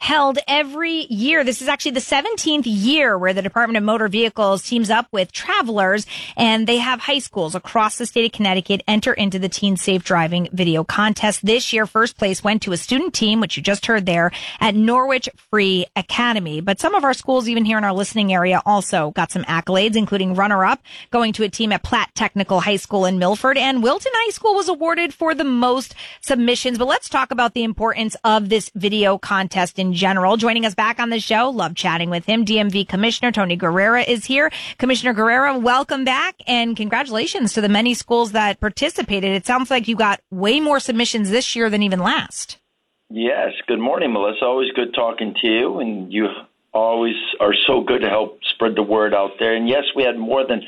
held every year. This is actually the 17th year where the Department of Motor Vehicles teams up with Travelers, and they have high schools across the state of Connecticut enter into the Teen Safe Driving video contest. This year, first place went to a student team, which you just heard there, at Norwich Free Academy. But some of our schools, even here in our listening area, also got some accolades, including runner-up, going to a team at Platt Technical High School in Milford, and Wilton High School was awarded for the most submissions. But let's talk about the importance of this video contest in general. Joining us back on the show, love chatting with him, DMV Commissioner Tony Guerrera is here. Commissioner Guerrera, welcome back, and congratulations to the many schools that participated. It sounds like you got way more submissions this year than even last. Yes. Good morning, Melissa. Always good talking to you, and you always are so good to help spread the word out there. And yes, we had more than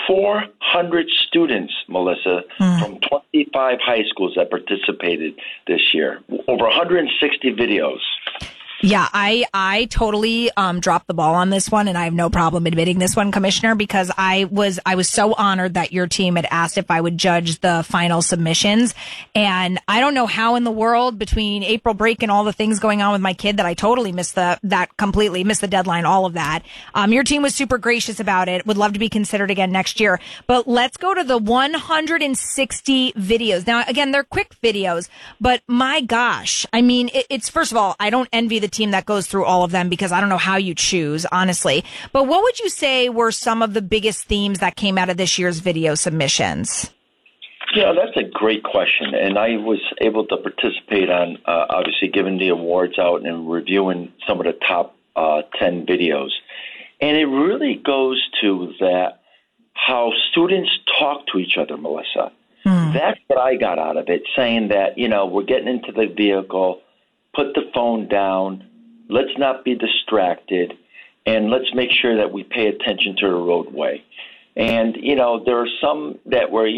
400 students, Melissa, from 25 high schools that participated this year. Over 160 videos. Yeah, I totally dropped the ball on this one, and I have no problem admitting this one, Commissioner, because I was so honored that your team had asked if I would judge the final submissions. And I don't know how in the world, between April break and all the things going on with my kid, that I totally missed the deadline, all of that. Your team was super gracious about it. Would love to be considered again next year. But let's go to the 160 videos. Now, again, they're quick videos, but my gosh, I mean, it's first of all, I don't envy the team that goes through all of them because I don't know how you choose, honestly. But what would you say were some of the biggest themes that came out of this year's video submissions? Yeah, that's a great question. And I was able to participate on, obviously, giving the awards out and reviewing some of the top 10 videos. And it really goes to that how students talk to each other, Melissa. That's what I got out of it, saying that, we're getting into the vehicle, put the phone down, let's not be distracted, and let's make sure that we pay attention to the roadway. And, there are some that were,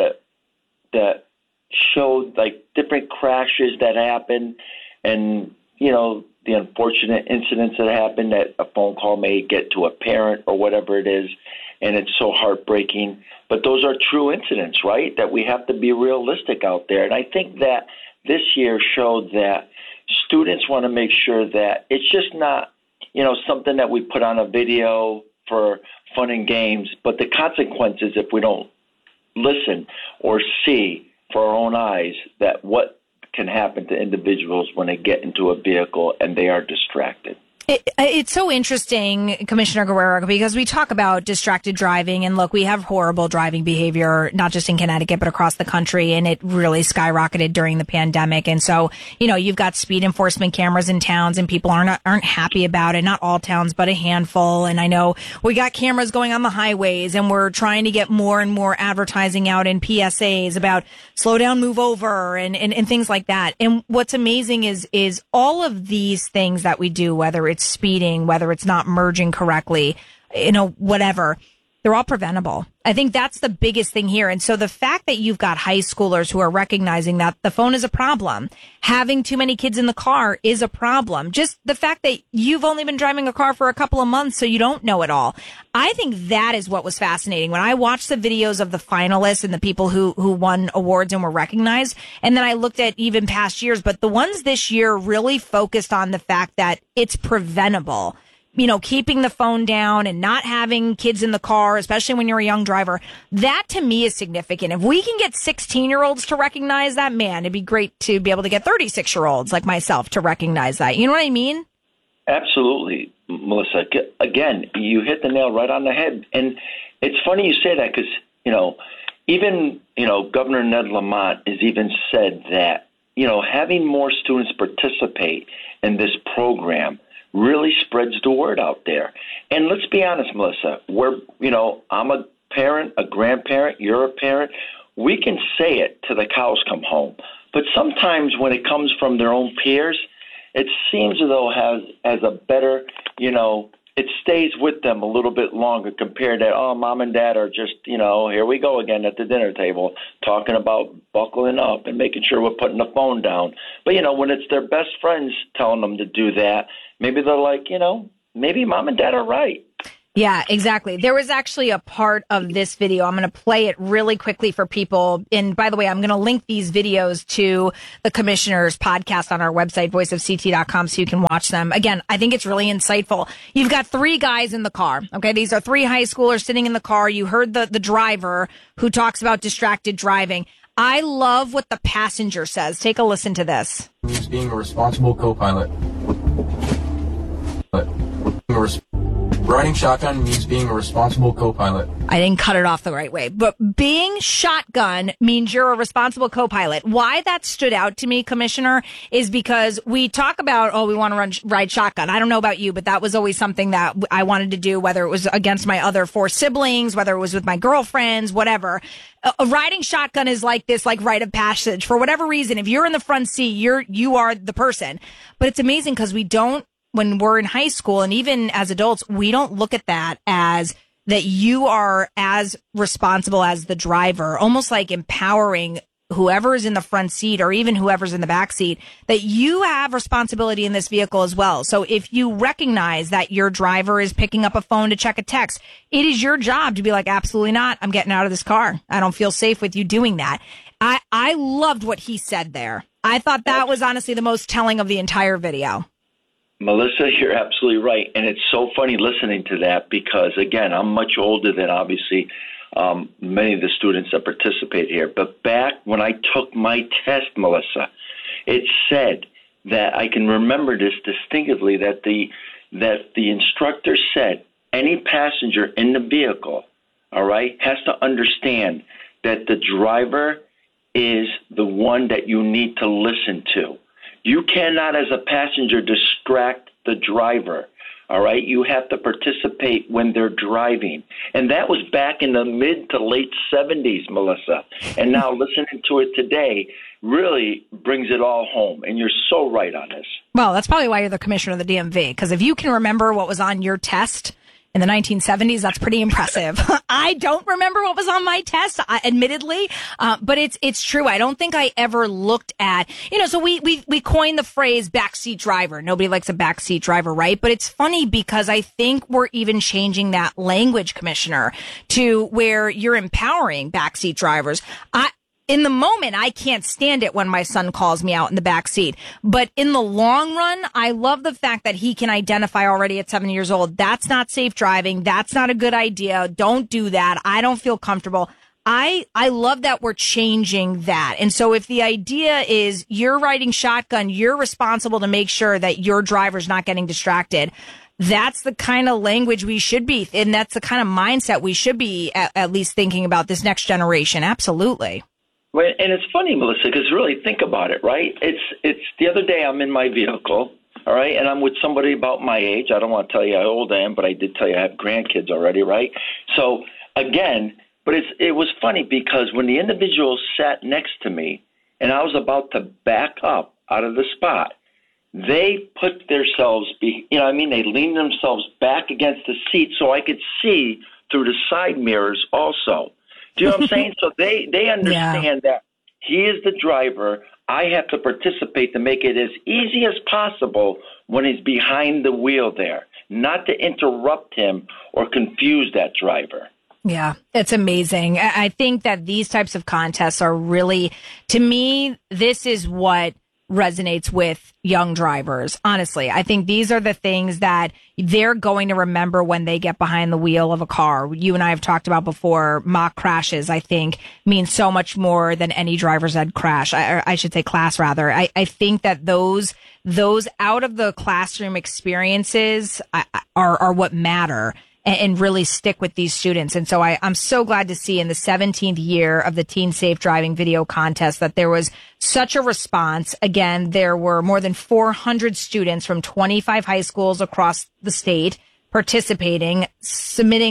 that showed like different crashes that happened and, the unfortunate incidents that happened, that a phone call may get to a parent or whatever it is, and it's so heartbreaking. But those are true incidents, right, that we have to be realistic out there. And I think that this year showed that students want to make sure that it's just not, something that we put on a video for fun and games, but the consequences if we don't listen or see for our own eyes that what can happen to individuals when they get into a vehicle and they are distracted. It's so interesting, Commissioner Guerrero, because we talk about distracted driving, and look, we have horrible driving behavior, not just in Connecticut, but across the country, and it really skyrocketed during the pandemic. And so, you've got speed enforcement cameras in towns, and people aren't happy about it. Not all towns, but a handful. And I know we got cameras going on the highways, and we're trying to get more and more advertising out in PSAs about slow down, move over, and things like that. And what's amazing is all of these things that we do, whether it's speeding, whether it's not merging correctly, whatever, they're all preventable. I think that's the biggest thing here. And so the fact that you've got high schoolers who are recognizing that the phone is a problem, having too many kids in the car is a problem, just the fact that you've only been driving a car for a couple of months, so you don't know it all. I think that is what was fascinating. When I watched the videos of the finalists and the people who won awards and were recognized, and then I looked at even past years, but the ones this year really focused on the fact that it's preventable. Keeping the phone down and not having kids in the car, especially when you're a young driver, that to me is significant. If we can get 16-year-olds to recognize that, man, it'd be great to be able to get 36-year-olds like myself to recognize that. You know what I mean? Absolutely, Melissa. Again, you hit the nail right on the head. And it's funny you say that because, even, Governor Ned Lamont has even said that, having more students participate in this program really spreads the word out there. And let's be honest, Melissa, I'm a parent, a grandparent, you're a parent. We can say it till the cows come home. But sometimes when it comes from their own peers, it seems as though has a better, it stays with them a little bit longer compared to, mom and dad are just, here we go again at the dinner table talking about buckling up and making sure we're putting the phone down. But, when it's their best friends telling them to do that, maybe they're like, maybe mom and dad are right. Yeah, exactly. There was actually a part of this video. I'm going to play it really quickly for people. And by the way, I'm going to link these videos to the commissioner's podcast on our website, voiceofct.com, so you can watch them. Again, I think it's really insightful. You've got three guys in the car. Okay. These are three high schoolers sitting in the car. You heard the driver who talks about distracted driving. I love what the passenger says. Take a listen to this. He's being a responsible co-pilot. Riding shotgun means being a responsible co-pilot. I didn't cut it off the right way, but being shotgun means you're a responsible co-pilot. Why that stood out to me, Commissioner, is because we talk about, we want to ride shotgun. I don't know about you, but that was always something that I wanted to do, whether it was against my other four siblings, whether it was with my girlfriends, whatever. Riding shotgun is like this, like rite of passage. For whatever reason, if you're in the front seat, you are the person. But it's amazing because when we're in high school and even as adults, we don't look at that as that you are as responsible as the driver, almost like empowering whoever is in the front seat or even whoever's in the back seat, that you have responsibility in this vehicle as well. So if you recognize that your driver is picking up a phone to check a text, it is your job to be like, absolutely not. I'm getting out of this car. I don't feel safe with you doing that. I loved what he said there. I thought that was honestly the most telling of the entire video. Melissa, you're absolutely right. And it's so funny listening to that because, again, I'm much older than obviously many of the students that participate here. But back when I took my test, Melissa, it said that I can remember this distinctively, that the instructor said any passenger in the vehicle, all right, has to understand that the driver is the one that you need to listen to. You cannot, as a passenger, distract the driver, all right? You have to participate when they're driving. And that was back in the mid to late 70s, Melissa. And now listening to it today really brings it all home. And you're so right on this. Well, that's probably why you're the commissioner of the DMV, because if you can remember what was on your test in the 1970s, that's pretty impressive. I don't remember what was on my test, admittedly, but it's true. I don't think I ever looked at, so we coined the phrase backseat driver. Nobody likes a backseat driver, right? But it's funny because I think we're even changing that language, Commissioner, to where you're empowering backseat drivers. In the moment, I can't stand it when my son calls me out in the back seat. But in the long run, I love the fact that he can identify already at 7 years old. That's not safe driving. That's not a good idea. Don't do that. I don't feel comfortable. I love that we're changing that. And so if the idea is you're riding shotgun, you're responsible to make sure that your driver's not getting distracted. That's the kind of language we should be. And that's the kind of mindset we should be at least thinking about this next generation. Absolutely. Well, and it's funny, Melissa, because really think about it, right? It's the other day I'm in my vehicle, all right, and I'm with somebody about my age. I don't want to tell you how old I am, but I did tell you I have grandkids already, right? So, again, but it was funny because when the individual sat next to me and I was about to back up out of the spot, they put themselves, they leaned themselves back against the seat so I could see through the side mirrors also. Do you know what I'm saying? So they understand that he is the driver. I have to participate to make it as easy as possible when he's behind the wheel there, not to interrupt him or confuse that driver. Yeah, it's amazing. I think that these types of contests are really, to me, this is what resonates with young drivers. Honestly, I think these are the things that they're going to remember when they get behind the wheel of a car. You and I have talked about before, mock crashes, I think, mean so much more than any driver's ed crash. I should say class, rather. I think that those out of the classroom experiences are what matter and really stick with these students. And so I'm so glad to see in the 17th year of the Teen Safe Driving video contest that there was such a response. Again, there were more than 400 students from 25 high schools across the state participating, submitting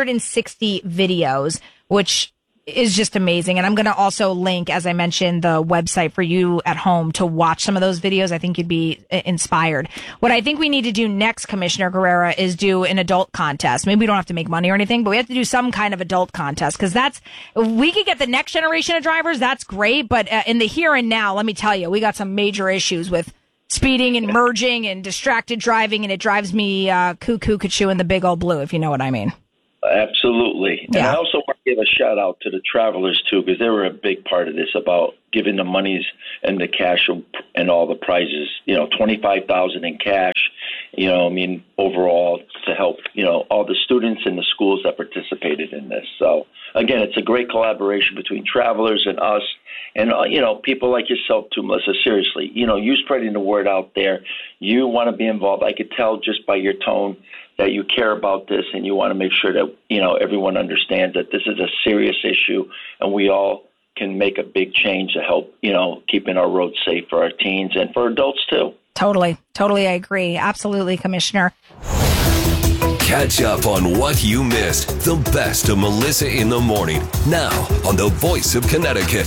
160 videos, which is just amazing. And I'm going to also link, as I mentioned, the website for you at home to watch some of those videos. I think you'd be inspired. What I think we need to do next, Commissioner Guerrera, is do an adult contest. Maybe we don't have to make money or anything, but we have to do some kind of adult contest because we could get the next generation of drivers. That's great. But in the here and now, let me tell you, we got some major issues with speeding and merging and distracted driving, and it drives me cuckoo in the big old blue, if you know what I mean. Absolutely. Yeah. And I also want to give a shout out to the travelers, too, because they were a big part of this about giving the monies and the cash and all the prizes, $25,000 in cash, overall to help, all the students and the schools that participated in this. So, again, it's a great collaboration between travelers and us and, people like yourself, too, Melissa. Seriously, you spreading the word out there. You want to be involved. I could tell just by your tone that you care about this and you want to make sure that, everyone understands that this is a serious issue and we all can make a big change to help, keeping our roads safe for our teens and for adults too. Totally. I agree. Absolutely, Commissioner. Catch up on what you missed. The best of Melissa in the Morning. Now on the Voice of Connecticut,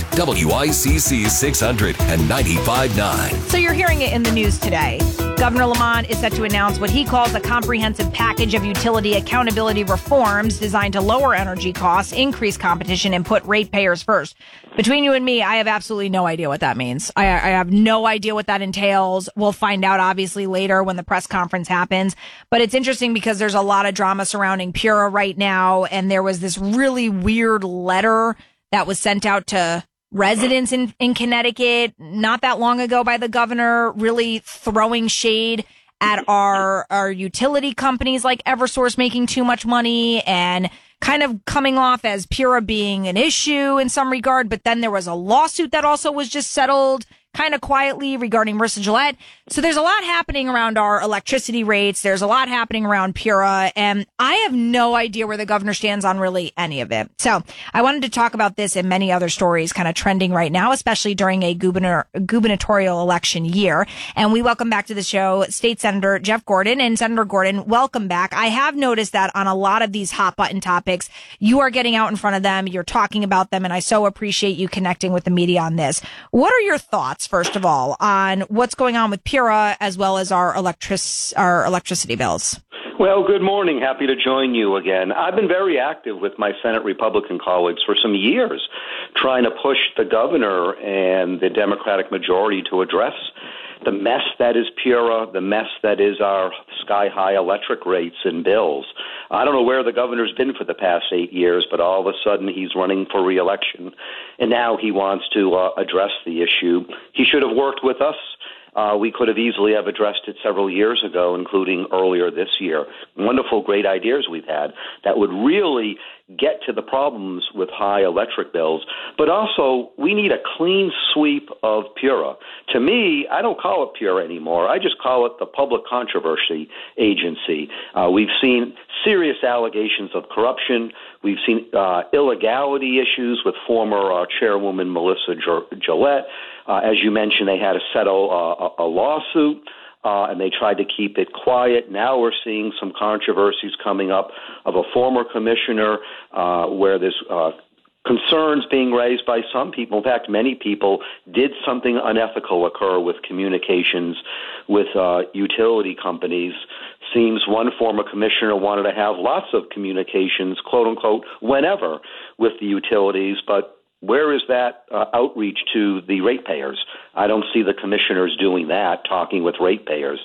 WICC 600 and 95.9. So you're hearing it in the news today. Governor Lamont is set to announce what he calls a comprehensive package of utility accountability reforms designed to lower energy costs, increase competition, and put ratepayers first. Between you and me, I have absolutely no idea what that means. I have no idea what that entails. We'll find out, obviously, later when the press conference happens. But it's interesting because there's a lot of drama surrounding Pura right now, and there was this really weird letter that was sent out to residents in Connecticut not that long ago by the governor, really throwing shade at our utility companies like Eversource making too much money and kind of coming off as Pura being an issue in some regard. But then there was a lawsuit that also was just settled kind of quietly regarding Marissa Gillette. So there's a lot happening around our electricity rates. There's a lot happening around Pura, and I have no idea where the governor stands on really any of it. So I wanted to talk about this and many other stories kind of trending right now, especially during a gubernatorial election year. And we welcome back to the show State Senator Jeff Gordon. And Senator Gordon, welcome back. I have noticed that on a lot of these hot button topics, you are getting out in front of them. You're talking about them, and I so appreciate you connecting with the media on this. What are your thoughts, first of all, on what's going on with Pura as well as our electricity bills? Well, good morning. Happy to join you again. I've been very active with my Senate Republican colleagues for some years, trying to push the governor and the Democratic majority to address the mess that is Pura, the mess that is our sky-high electric rates and bills. I don't know where the governor's been for the past 8 years, but all of a sudden he's running for re-election, and now he wants to address the issue. He should have worked with us. We could have easily have addressed it several years ago, including earlier this year. Wonderful, great ideas we've had that would really get to the problems with high electric bills. But also, we need a clean sweep of Pura. To me, I don't call it Pura anymore. I just call it the Public Controversy Agency. We've seen serious allegations of corruption. We've seen illegality issues with former Chairwoman Melissa Gillette. As you mentioned, they had to settle a lawsuit, and they tried to keep it quiet. Now we're seeing some controversies coming up of a former commissioner where there's concerns being raised by some people. In fact, many people did something unethical occur with communications with utility companies. Seems one former commissioner wanted to have lots of communications, quote unquote, whenever with the utilities, but where is that outreach to the ratepayers? I don't see the commissioners doing that, talking with ratepayers.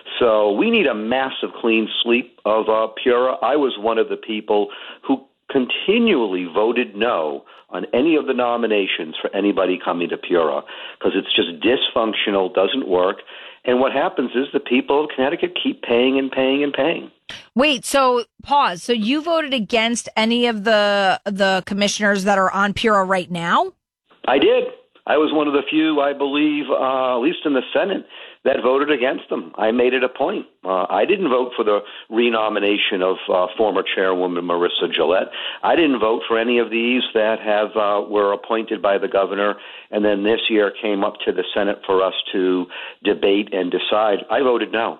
So we need a massive clean sweep of Pura. I was one of the people who continually voted no on any of the nominations for anybody coming to Pura because it's just dysfunctional, doesn't work. And what happens is the people of Connecticut keep paying and paying and paying. Wait, so pause. So you voted against any of the commissioners that are on Pura right now? I did. I was one of the few, I believe, at least in the Senate, that voted against them. I made it a point. I didn't vote for the renomination of former Chairwoman Marissa Gillette. I didn't vote for any of these that were appointed by the governor and then this year came up to the Senate for us to debate and decide. I voted no.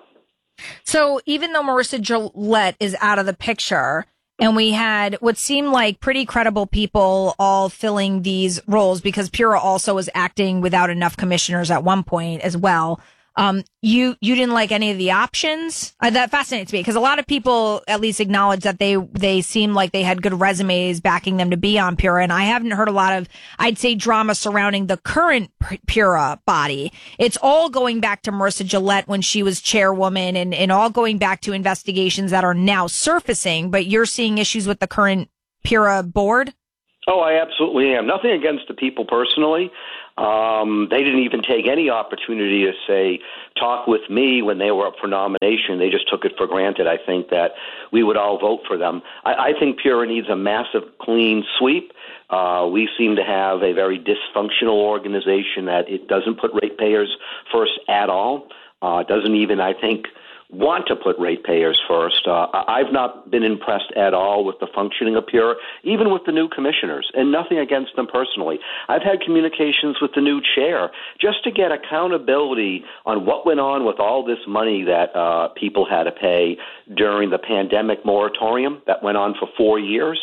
So even though Marissa Gillette is out of the picture, and we had what seemed like pretty credible people all filling these roles because Pura also was acting without enough commissioners at one point as well. You didn't like any of the options? That fascinates me because a lot of people at least acknowledge that they seem like they had good resumes backing them to be on Pura. And I haven't heard a lot of, I'd say, drama surrounding the current Pura body. It's all going back to Marissa Gillette when she was chairwoman and all going back to investigations that are now surfacing. But you're seeing issues with the current Pura board? Oh, I absolutely am. Nothing against the people personally. They didn't even take any opportunity to say, talk with me when they were up for nomination. They just took it for granted, I think, that we would all vote for them. I think Pura needs a massive clean sweep. We seem to have a very dysfunctional organization that it doesn't put ratepayers first at all. Doesn't even, I think, want to put ratepayers first. I've not been impressed at all with the functioning of Pura, even with the new commissioners, and nothing against them personally. I've had communications with the new chair just to get accountability on what went on with all this money that people had to pay during the pandemic moratorium that went on for 4 years.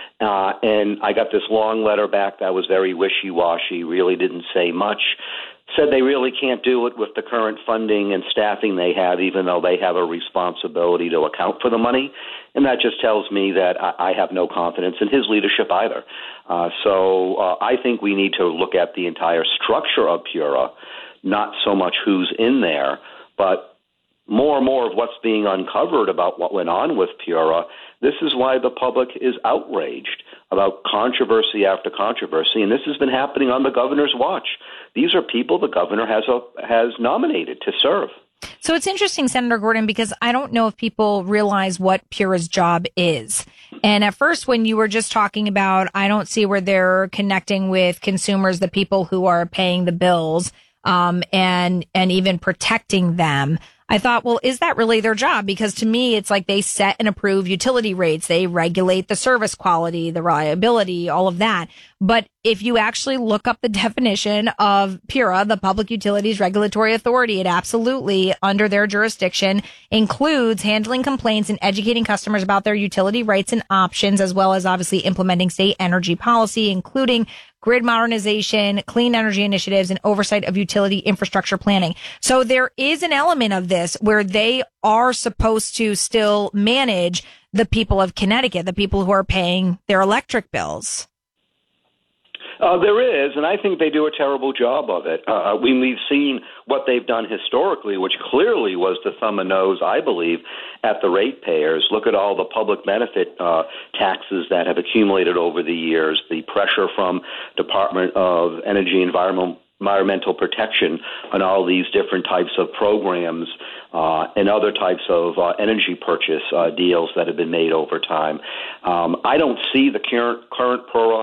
And I got this long letter back that was very wishy-washy, really didn't say much. Said they really can't do it with the current funding and staffing they have, even though they have a responsibility to account for the money. And that just tells me that I have no confidence in his leadership either. So I think we need to look at the entire structure of Pura, not so much who's in there, but more and more of what's being uncovered about what went on with Pura. This is why the public is outraged about controversy after controversy, and this has been happening on the governor's watch. These are people the governor has nominated to serve. So it's interesting, Senator Gordon, because I don't know if people realize what Pura's job is. And at first, when you were just talking about, I don't see where they're connecting with consumers, the people who are paying the bills, and even protecting them. I thought, well, is that really their job? Because to me, it's like they set and approve utility rates. They regulate the service quality, the reliability, all of that. But if you actually look up the definition of PURA, the Public Utilities Regulatory Authority, it absolutely, under their jurisdiction, includes handling complaints and educating customers about their utility rights and options, as well as obviously implementing state energy policy, including grid modernization, clean energy initiatives, and oversight of utility infrastructure planning. So there is an element of this where they are supposed to still manage the people of Connecticut, the people who are paying their electric bills. There is, and I think they do a terrible job of it. We've seen what they've done historically, which clearly was to thumb a nose, I believe, at the ratepayers. Look at all the public benefit taxes that have accumulated over the years, the pressure from Department of Energy and Environmental Protection on all these different types of programs and other types of energy purchase deals that have been made over time. I don't see the current PURA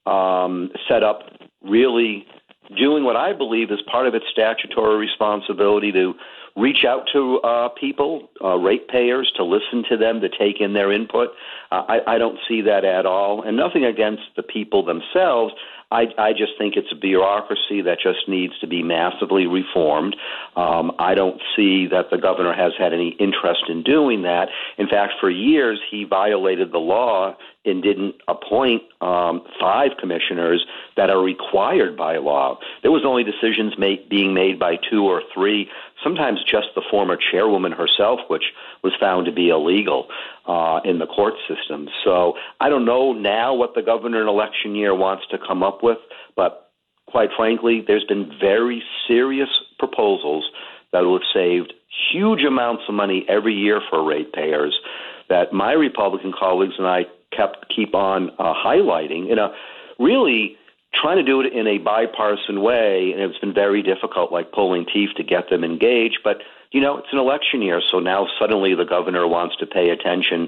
set up really doing what I believe is part of its statutory responsibility to reach out to people, ratepayers, to listen to them, to take in their input. I don't see that at all, and nothing against the people themselves. I just think it's a bureaucracy that just needs to be massively reformed. I don't see that the governor has had any interest in doing that. In fact, for years, he violated the law and didn't appoint 5 commissioners that are required by law. There was only decisions being made by 2 or 3, sometimes just the former chairwoman herself, which was found to be illegal in the court system. So I don't know now what the governor in election year wants to come up with, but quite frankly, there's been very serious proposals that will have saved huge amounts of money every year for ratepayers that my Republican colleagues and I keep on highlighting, really trying to do it in a bipartisan way, and it's been very difficult, like pulling teeth to get them engaged. But, it's an election year, so now suddenly the governor wants to pay attention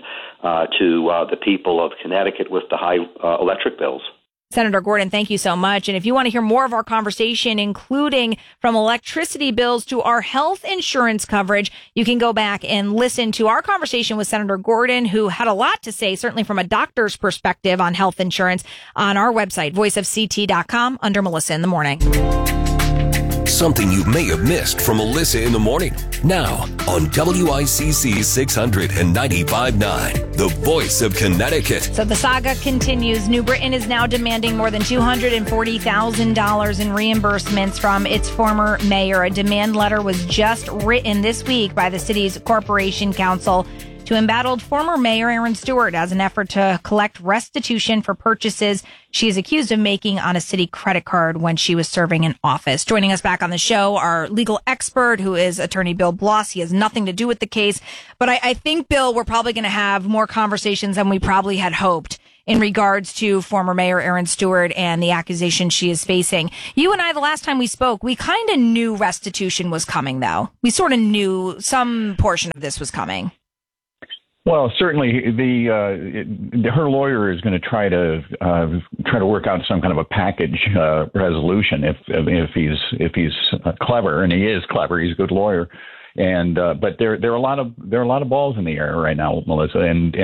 to the people of Connecticut with the high electric bills. Senator Gordon, thank you so much. And if you want to hear more of our conversation, including from electricity bills to our health insurance coverage, you can go back and listen to our conversation with Senator Gordon, who had a lot to say, certainly from a doctor's perspective on health insurance, on our website, voiceofct.com, under Melissa in the Morning. something you may have missed from Melissa in the Morning. Now on WICC 695.9, the voice of Connecticut. So the saga continues. New Britain is now demanding more than $240,000 in reimbursements from its former mayor. A demand letter was just written this week by the city's Corporation Council to embattled former mayor Erin Stewart as an effort to collect restitution for purchases she is accused of making on a city credit card when she was serving in office. Joining us back on the show, our legal expert, who is attorney Bill Bloss. He has nothing to do with the case, but I think, Bill, we're probably going to have more conversations than we probably had hoped in regards to former mayor Erin Stewart and the accusation she is facing. You and I, the last time we spoke, we kind of knew restitution was coming, though. We sort of knew some portion of this was coming. Well, certainly her lawyer is going to try to work out some kind of a package resolution if he's clever, and he is clever. He's a good lawyer. And but there are a lot of balls in the air right now, Melissa, and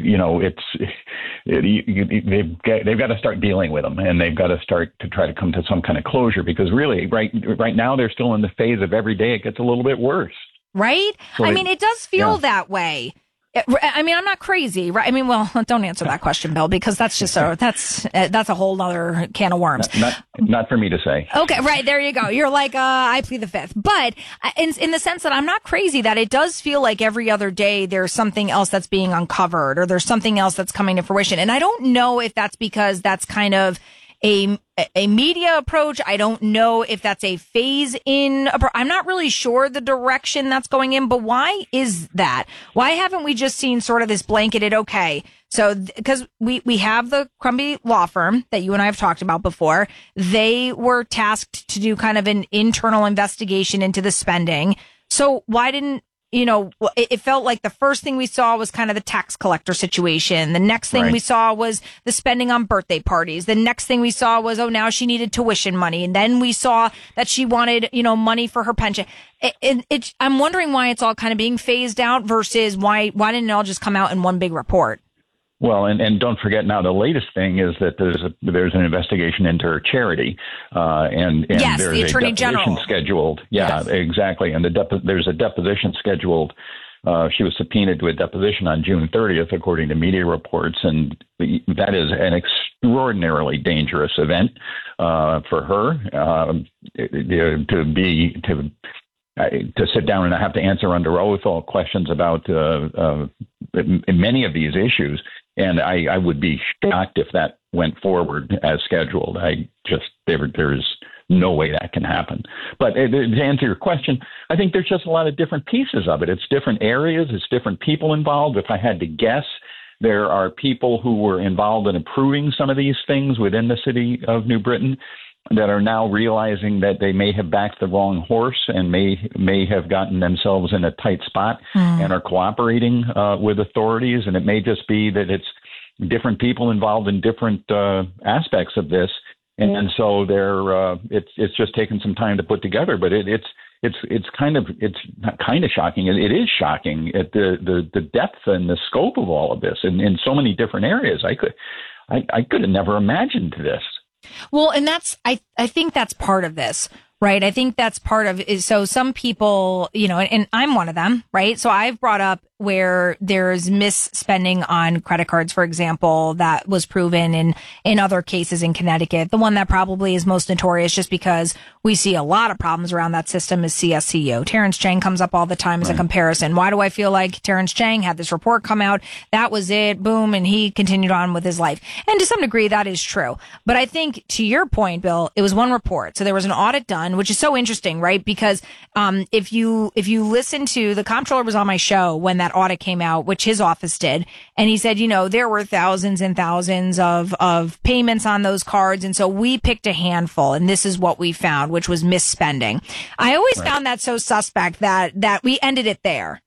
they've got to start dealing with them, and they've got to start to try to come to some kind of closure, because really right now they're still in the phase of every day it gets a little bit worse. Right? So it does feel that way. I mean, I'm not crazy, right? I mean, well, don't answer that question, Bill, because that's just that's a whole other can of worms. Not for me to say. Okay, right. There you go. You're like, I plead the fifth. But in the sense that I'm not crazy, that it does feel like every other day there's something else that's being uncovered, or there's something else that's coming to fruition. And I don't know if that's because that's kind of a media approach. I don't know if that's a phase in. I'm not really sure the direction that's going in, but why is that? Why haven't we just seen sort of this blanketed, okay, so because we have the Crumby law firm that you and I have talked about before. They were tasked to do kind of an internal investigation into the spending. So why didn't, it felt like the first thing we saw was kind of the tax collector situation. The next thing we saw was the spending on birthday parties. The next thing we saw was, now she needed tuition money. And then we saw that she wanted, money for her pension. I'm wondering why it's all kind of being phased out versus why didn't it all just come out in one big report? Well, and don't forget now, the latest thing is that there's an investigation into her charity, and yes, there's the Attorney a deposition General scheduled. Yeah, yes. Exactly. And there's a deposition scheduled. She was subpoenaed to a deposition on June 30th, according to media reports, and that is an extraordinarily dangerous event for her to sit down and have to answer under oath all questions about many of these issues. And I would be shocked if that went forward as scheduled. There's no way that can happen. But to answer your question, I think there's just a lot of different pieces of it. It's different areas. It's different people involved. If I had to guess, there are people who were involved in approving some of these things within the city of New Britain that are now realizing that they may have backed the wrong horse and may have gotten themselves in a tight spot and are cooperating with authorities. And it may just be that it's different people involved in different aspects of this. And so it's just taken some time to put together. But it's not kind of shocking. It is shocking at the depth and the scope of all of this in so many different areas. I could have never imagined this. Well, and I think that's part of this, right? I think that's part of it. So some people, and I'm one of them, right? So I've brought up where there's misspending on credit cards, for example, that was proven in other cases in Connecticut. The one that probably is most notorious, just because we see a lot of problems around that system, is CSCU. Terrence Chang comes up all the time as a comparison. Why do I feel like Terrence Chang had this report come out? That was it. Boom. And he continued on with his life. And to some degree, that is true. But I think, to your point, Bill, it was one report. So there was an audit done, which is so interesting, right? Because if you listen to, the comptroller was on my show when that audit came out, which his office did. And he said, there were thousands and thousands of payments on those cards. And so we picked a handful, and this is what we found, which was misspending. I always found that so suspect that we ended it there.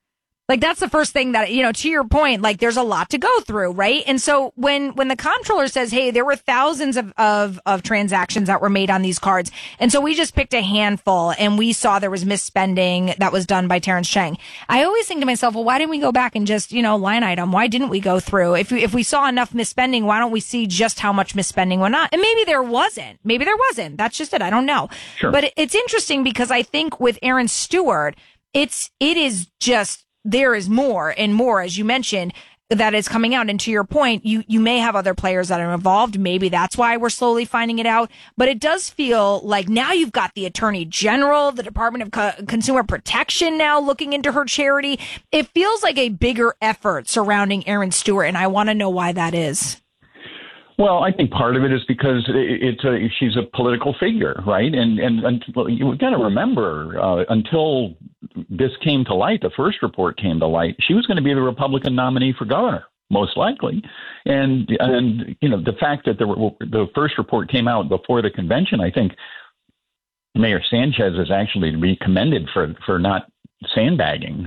Like, that's the first thing that, to your point, like, there's a lot to go through, right? And so when the comptroller says, hey, there were thousands of transactions that were made on these cards, and so we just picked a handful and we saw there was misspending that was done by Terrence Chang, I always think to myself, well, why didn't we go back and just, line item? Why didn't we go through? If we saw enough misspending, why don't we see just how much misspending went on? And maybe there wasn't. That's just it. I don't know. Sure. But it's interesting because I think with Aaron Stewart, it is just, there is more and more, as you mentioned, that is coming out. And to your point, you may have other players that are involved. Maybe that's why we're slowly finding it out. But it does feel like now you've got the Attorney General, the Department of Consumer Protection now looking into her charity. It feels like a bigger effort surrounding Aaron Stewart, and I want to know why that is. Well, I think part of it is because she's a political figure, right? And you've got to remember, until this came to light, the first report came to light, she was going to be the Republican nominee for governor, most likely. And the fact that the first report came out before the convention, I think Mayor Sanchez is actually to be commended for not sandbagging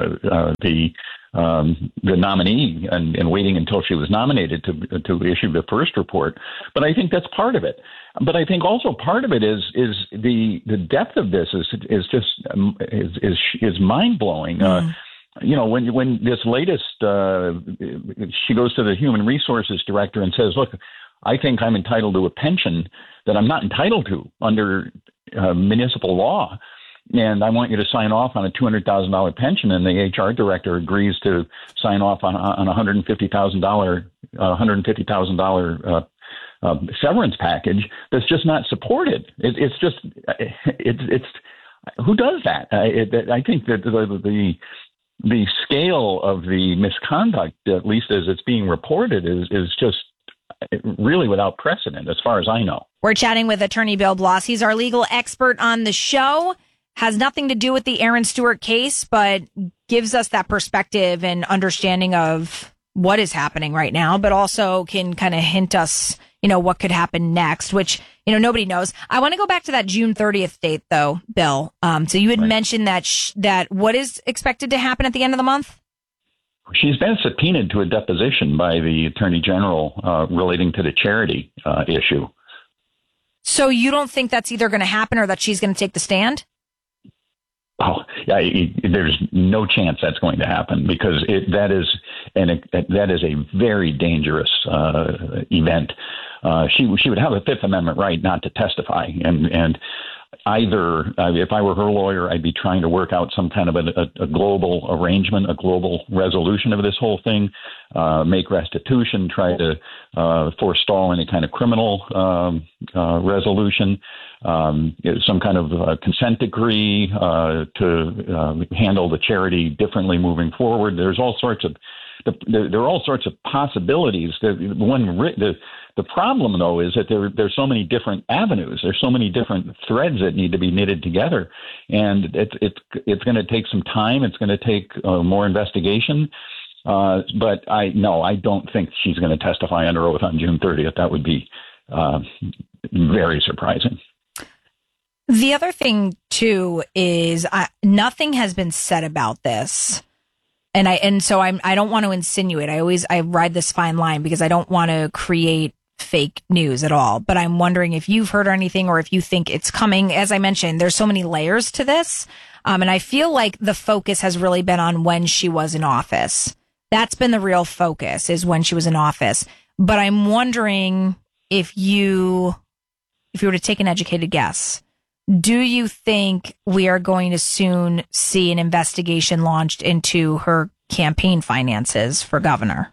the nominee and waiting until she was nominated to issue the first report. But I think that's part of it. But I think also part of it is the depth of this is just mind blowing. When this latest, she goes to the human resources director and says, look, I think I'm entitled to a pension that I'm not entitled to under municipal law. And I want you to sign off on a $200,000 pension, and the HR director agrees to sign off on a $150,000 severance package that's just not supported. It's who does that? I think that the scale of the misconduct, at least as it's being reported, is just really without precedent, as far as I know. We're chatting with attorney Bill Bloss. He's our legal expert on the show. Has nothing to do with the Aaron Stewart case, but gives us that perspective and understanding of what is happening right now, but also can kind of hint us, what could happen next, which, nobody knows. I want to go back to that June 30th date, though, Bill. So you had mentioned that what is expected to happen at the end of the month? She's been subpoenaed to a deposition by the Attorney General relating to the charity issue. So you don't think that's either going to happen or that she's going to take the stand? Oh, yeah, there's no chance that's going to happen because that is a very dangerous event. She would have a Fifth Amendment right not to testify, and either if I were her lawyer, I'd be trying to work out some kind of a global arrangement, a global resolution of this whole thing, make restitution, try to forestall any kind of criminal resolution, some kind of consent decree to handle the charity differently moving forward. There are all sorts of possibilities. The problem, though, is that there's so many different avenues. There's so many different threads that need to be knitted together, and it's going to take some time. It's going to take more investigation. But I don't think she's going to testify under oath on June 30th. That would be very surprising. The other thing, too, is nothing has been said about this. And so I don't want to insinuate. I ride this fine line because I don't want to create fake news at all. But I'm wondering if you've heard anything or if you think it's coming. As I mentioned, there's so many layers to this. And I feel like the focus has really been on when she was in office. That's been the real focus, is when she was in office. But I'm wondering if you were to take an educated guess, do you think we are going to soon see an investigation launched into her campaign finances for governor?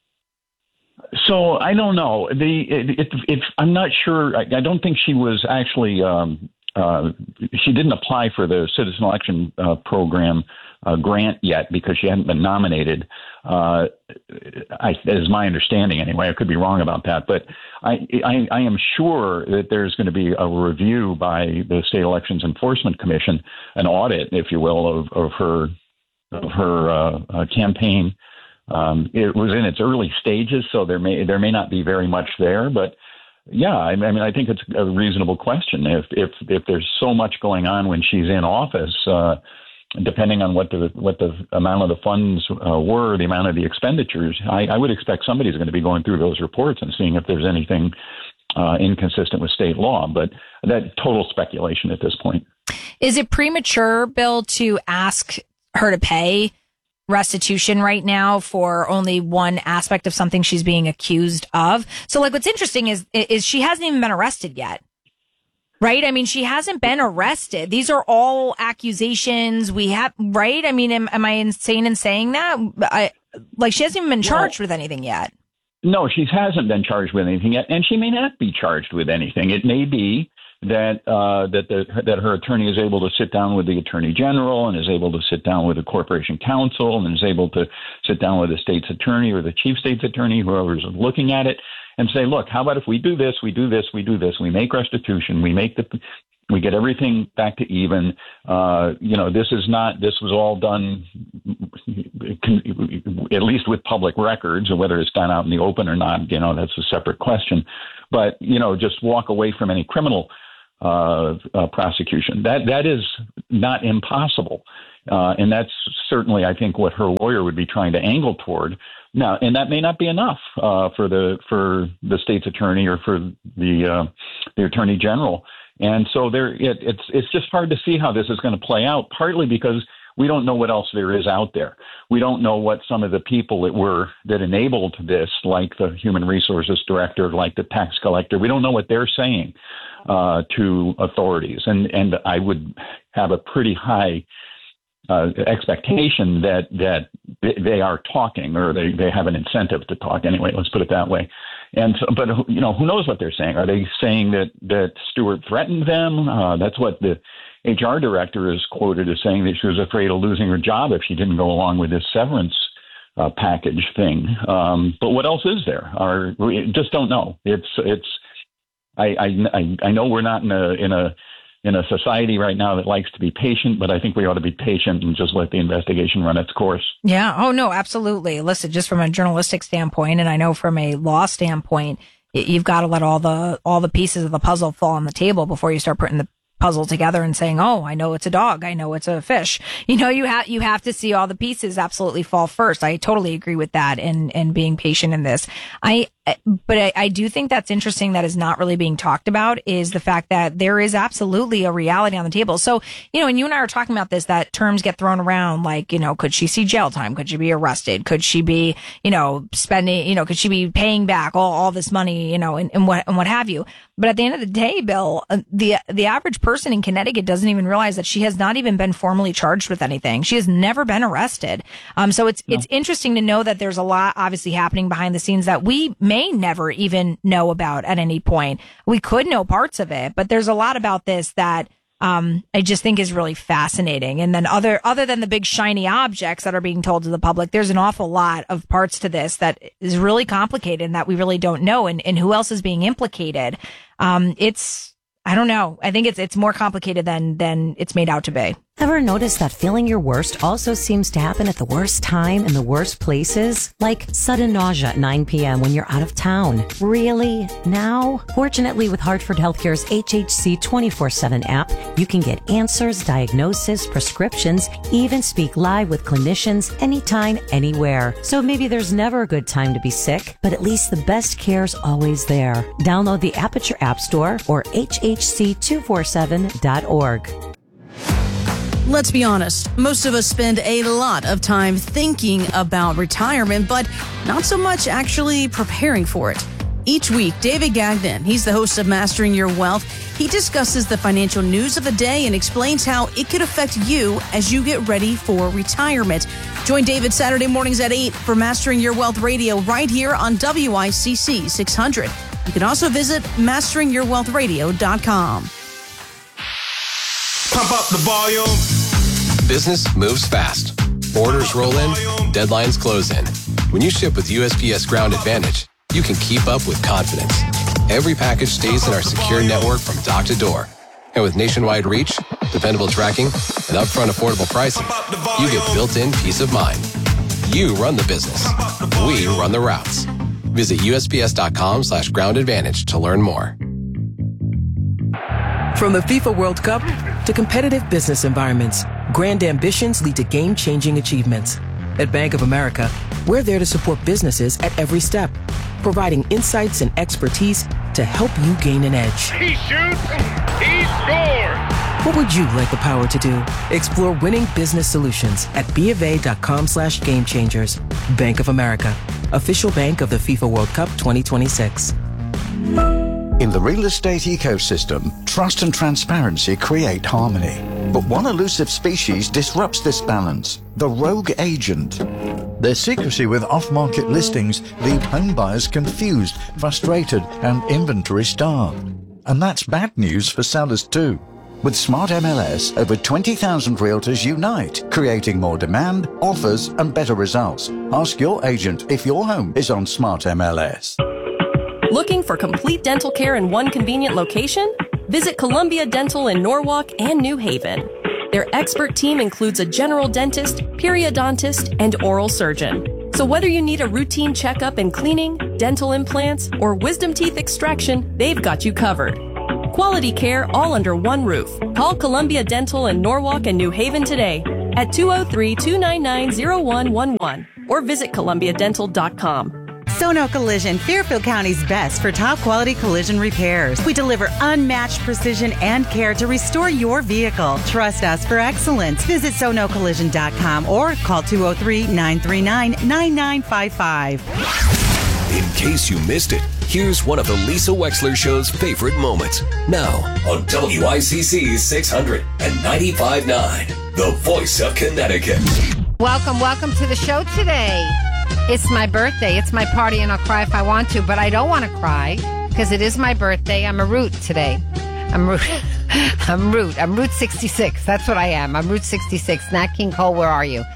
So I don't know. I'm not sure. I don't think she was actually. She didn't apply for the Citizen Election Program grant yet because she hadn't been nominated. Is my understanding anyway. I could be wrong about that, but I am sure that there's going to be a review by the State Elections Enforcement Commission, an audit, if you will, of her campaign. It was in its early stages, so there may not be very much there, but yeah, I mean, I think it's a reasonable question. If there's so much going on when she's in office, depending on what the amount of the funds were, the amount of the expenditures, I would expect somebody's going to be going through those reports and seeing if there's anything inconsistent with state law. But that's total speculation at this point. Is it premature, Bill, to ask her to pay restitution right now for only one aspect of something she's being accused of? So, like, what's interesting is she hasn't even been arrested yet. Right? I mean, she hasn't been arrested. These are all accusations we have, right? I mean, am I insane in saying that? She hasn't even been charged with anything yet. No, she hasn't been charged with anything yet, and she may not be charged with anything. It may be that her attorney is able to sit down with the attorney general and is able to sit down with the corporation counsel and is able to sit down with the state's attorney or the chief state's attorney, whoever's looking at it, and say, look, how about if we do this, we do this, we do this, we make restitution, we get everything back to even. This was all done, at least with public records, or whether it's done out in the open or not, that's a separate question. But, just walk away from any criminal prosecution. That is not impossible. And that's certainly, I think, what her lawyer would be trying to angle toward. Now, and that may not be enough for the state's attorney or for the attorney general. And so it's just hard to see how this is going to play out, partly because we don't know what else there is out there. We don't know what some of the people that enabled this, like the human resources director, like the tax collector, we don't know what they're saying to authorities. And I would have a pretty high expectation that they are talking, or they have an incentive to talk anyway. Let's put it that way. And so, but who knows what they're saying? Are they saying that Stewart threatened them? That's what the HR director is quoted as saying, that she was afraid of losing her job if she didn't go along with this severance package thing. But what else is there? We just don't know. I know we're not in a society right now that likes to be patient, but I think we ought to be patient and just let the investigation run its course. Yeah. Oh, no, absolutely. Listen, just from a journalistic standpoint, and I know from a law standpoint, you've got to let all the pieces of the puzzle fall on the table before you start putting the puzzle together and saying, oh, I know it's a dog, I know it's a fish. You have to see all the pieces absolutely fall first. I totally agree with that, and being patient in this. But I do think that's interesting that is not really being talked about, is the fact that there is absolutely a reality on the table. So, and you and I are talking about this, that terms get thrown around, like, could she see jail time? Could she be arrested? Could she be, spending, could she be paying back all this money, and what have you? But at the end of the day, Bill, the average person in Connecticut doesn't even realize that she has not even been formally charged with anything. She has never been arrested. So it's interesting to know that there's a lot obviously happening behind the scenes that we may never even know about at any point. We could know parts of it, but there's a lot about this that I just think is really fascinating. And then other than the big shiny objects that are being told to the public, there's an awful lot of parts to this that is really complicated and that we really don't know, and who else is being implicated. I don't know. I think it's more complicated than it's made out to be. Ever notice that feeling your worst also seems to happen at the worst time in the worst places? Like sudden nausea at 9 p.m. when you're out of town. Really? Now? Fortunately, with Hartford Healthcare's HHC 24/7 app, you can get answers, diagnosis, prescriptions, even speak live with clinicians anytime, anywhere. So maybe there's never a good time to be sick, but at least the best care's always there. Download the app at your app store or hhc247.org. Let's be honest, most of us spend a lot of time thinking about retirement, but not so much actually preparing for it. Each week, David Gagnon, he's the host of Mastering Your Wealth, he discusses the financial news of the day and explains how it could affect you as you get ready for retirement. Join David Saturday mornings at 8 for Mastering Your Wealth Radio right here on WICC 600. You can also visit masteringyourwealthradio.com. Pump up the volume. Business moves fast. Orders roll in, deadlines close in. When you ship with USPS Ground Advantage, you can keep up with confidence. Every package stays in our secure network from dock to door. And with nationwide reach, dependable tracking, and upfront affordable pricing, you get built-in peace of mind. You run the business. We run the routes. Visit USPS.com/Ground Advantage to learn more. From the FIFA World Cup to competitive business environments, Grand ambitions lead to game-changing achievements. At Bank of America, we're there to support businesses at every step, providing insights and expertise to help you gain an edge. He shoots, he scores! What would you like the power to do? Explore winning business solutions at BofA.com/gamechangers. Bank of America, official bank of the FIFA World Cup 2026. In the real estate ecosystem, trust and transparency create harmony. But one elusive species disrupts this balance, the rogue agent. Their secrecy with off-market listings leave home buyers confused, frustrated, and inventory starved. And that's bad news for sellers too. With Smart MLS, over 20,000 realtors unite, creating more demand, offers, and better results. Ask your agent if your home is on Smart MLS. Looking for complete dental care in one convenient location? Visit Columbia Dental in Norwalk and New Haven. Their expert team includes a general dentist, periodontist, and oral surgeon. So whether you need a routine checkup and cleaning, dental implants, or wisdom teeth extraction, they've got you covered. Quality care all under one roof. Call Columbia Dental in Norwalk and New Haven today at 203-299-0111 or visit columbiadental.com. Sono Collision, Fairfield County's best for top quality collision repairs. We deliver unmatched precision and care to restore your vehicle. Trust us for excellence. Visit sonocollision.com or call 203-939-9955. In case you missed it, here's one of the Lisa Wexler Show's favorite moments. Now on WICC 600 and 95.9, the voice of Connecticut. Welcome to the show today. It's my birthday. It's my party, and I'll cry if I want to, but I don't want to cry because it is my birthday. I'm a root today. I'm Route 66. That's what I am. I'm Route 66. Nat King Cole, where are you?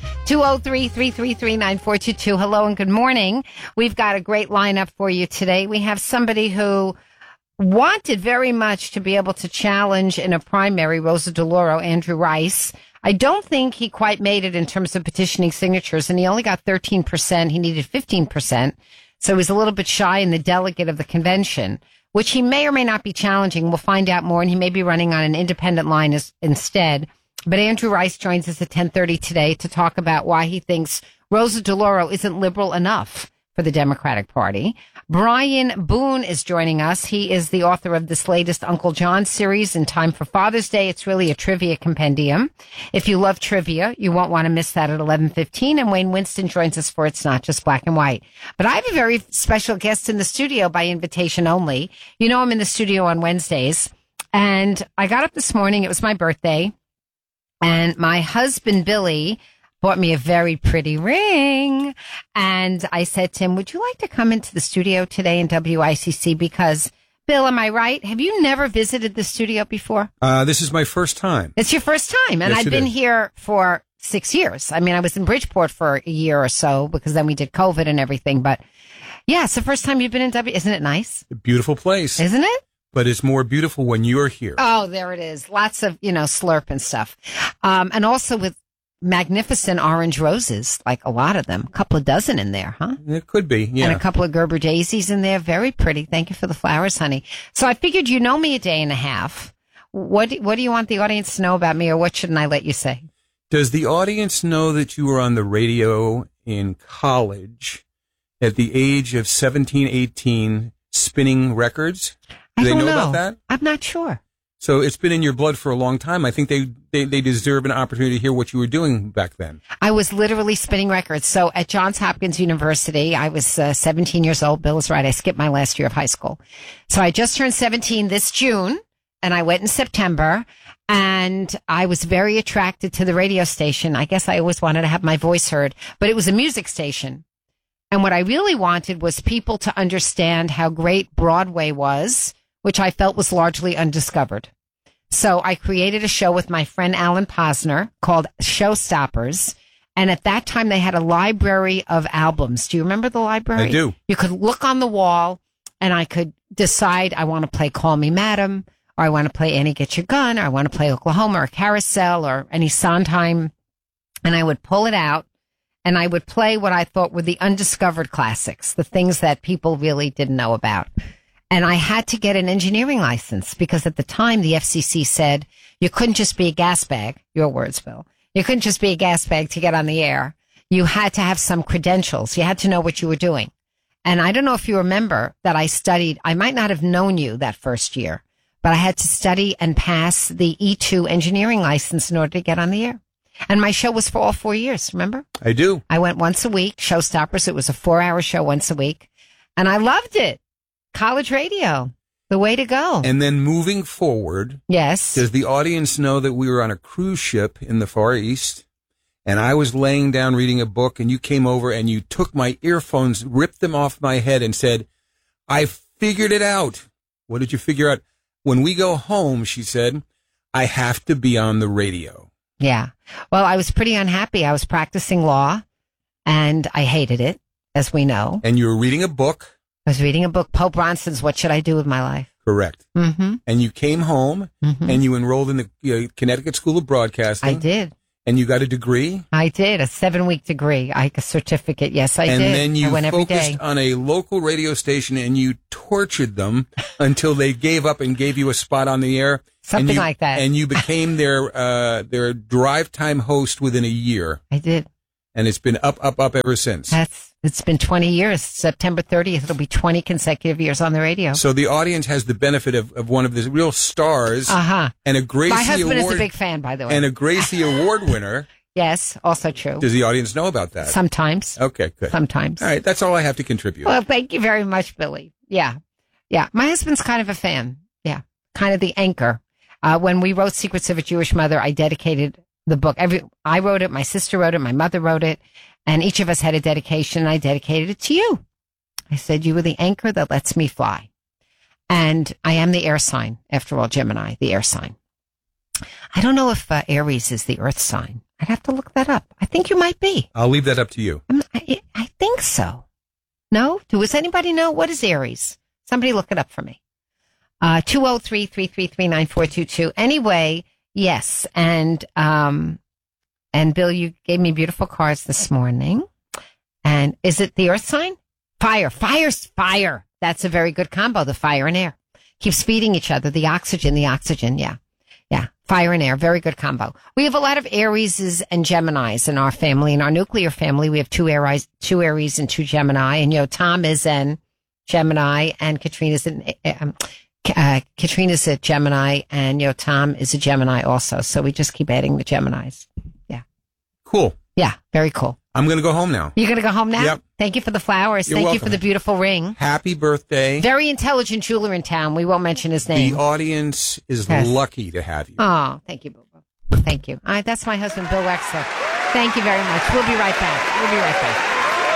203-333-9422. Hello and good morning. We've got a great lineup for you today. We have somebody who wanted very much to be able to challenge in a primary, Rosa DeLauro, Andrew Rice. I don't think he quite made it in terms of petitioning signatures, and he only got 13%. He needed 15%. So he's a little bit shy in the delegate of the convention, which he may or may not be challenging. We'll find out more, and he may be running on an independent line instead. But Andrew Rice joins us at 10:30 today to talk about why he thinks Rosa DeLauro isn't liberal enough for the Democratic Party. Brian Boone is joining us. He is the author of this latest Uncle John series in time for Father's Day. It's really a trivia compendium. If you love trivia, you won't want to miss that at 11:15. And Wayne Winston joins us for It's Not Just Black and White. But I have a very special guest in the studio by invitation only. You know, I'm in the studio on Wednesdays, and I got up this morning. It was my birthday, and my husband, Billy, bought me a very pretty ring. And I said to him, would you like to come into the studio today in WICC? Because, Bill, am I right? Have you never visited the studio before? This is my first time. It's your first time. And Yes, I've been here for 6 years. I mean, I was in Bridgeport for a year or so because then we did COVID and everything. But yeah, it's the first time you've been in Isn't it nice? A beautiful place. Isn't it? But it's more beautiful when you're here. Oh, there it is. Lots of, slurp and stuff. And also with magnificent orange roses, like a lot of them. A couple of dozen in there, huh? It could be, yeah. And a couple of Gerber daisies in there. Very pretty. Thank you for the flowers, honey. So I figured you know me a day and a half. What do you want the audience to know about me, or what shouldn't I let you say? Does the audience know that you were on the radio in college at the age of 17, 18, spinning records? Do they know about that? I'm not sure. So it's been in your blood for a long time. I think they deserve an opportunity to hear what you were doing back then. I was literally spinning records. So at Johns Hopkins University, I was 17 years old. Bill is right. I skipped my last year of high school. So I just turned 17 this June, and I went in September, and I was very attracted to the radio station. I guess I always wanted to have my voice heard, but it was a music station. And what I really wanted was people to understand how great Broadway was, which I felt was largely undiscovered. So I created a show with my friend Alan Posner called Showstoppers. And at that time, they had a library of albums. Do you remember the library? I do. You could look on the wall, and I could decide I want to play Call Me Madam, or I want to play Annie Get Your Gun, or I want to play Oklahoma, or Carousel, or any Sondheim. And I would pull it out, and I would play what I thought were the undiscovered classics, the things that people really didn't know about. And I had to get an engineering license because at the time the FCC said you couldn't just be a gas bag, your words, Bill. You couldn't just be a gas bag to get on the air. You had to have some credentials. You had to know what you were doing. And I don't know if you remember that I might not have known you that first year, but I had to study and pass the E2 engineering license in order to get on the air. And my show was for all 4 years, remember? I do. I went once a week, Showstoppers. It was a 4-hour show once a week. And I loved it. College radio, the way to go. And then moving forward. Yes. Does the audience know that we were on a cruise ship in the Far East? And I was laying down reading a book, and you came over and you took my earphones, ripped them off my head, and said, I figured it out. What did you figure out? When we go home, she said, I have to be on the radio. Yeah. Well, I was pretty unhappy. I was practicing law, and I hated it, as we know. And you were reading a book? I was reading a book, Poe Bronson's What Should I Do With My Life? Correct. Mm-hmm. And you came home, and you enrolled in the Connecticut School of Broadcasting. I did. And you got a degree? I did, a 7-week degree, a certificate. Yes, I did. And then you I went every focused day. on a local radio station and you tortured them until they gave up and gave you a spot on the air. Something like that. And you became their drive time host within a year. I did. And it's been up ever since. It's been 20 years. September 30th, it'll be 20 consecutive years on the radio. So the audience has the benefit of one of the real stars. And a Gracie My husband Award. is a big fan, by the way. And a Gracie Award winner. Yes, also true. Does the audience know about that? Sometimes. Okay, good. Sometimes. All right, that's all I have to contribute. Well, thank you very much, Billy. Yeah. Yeah. My husband's kind of a fan. Yeah. Kind of the anchor. When we wrote Secrets of a Jewish Mother, I dedicated the book. I wrote it, my sister wrote it, my mother wrote it, and each of us had a dedication, and I dedicated it to you. I said, you were the anchor that lets me fly. And I am the air sign, after all, Gemini, the air sign. I don't know if Aries is the earth sign. I'd have to look that up. I think you might be. I'll leave that up to you. I think so. No? Does anybody know? What is Aries? Somebody look it up for me. 203-333-9422. Anyway, yes. And Bill, you gave me beautiful cards this morning. And is it the earth sign? Fire. Fire's fire. That's a very good combo, the fire and air. Keeps feeding each other. The oxygen. Yeah. Yeah. Fire and air. Very good combo. We have a lot of Arieses and Geminis in our family. In our nuclear family, we have two Aries and 2 Gemini. And, Tom is an Gemini and Katrina's Katrina's a Gemini and, Tom is a Gemini also. So we just keep adding the Geminis. Yeah. Cool. Yeah. Very cool. I'm going to go home now. You're going to go home now? Yep. Thank you for the flowers. You're Thank welcome. you for the beautiful ring. Happy birthday. Very intelligent jeweler in town. We won't mention his name. The audience is lucky to have you. Oh, thank you, Boo Boo. Thank you. That's my husband, Bill Wexler. Thank you very much. We'll be right back.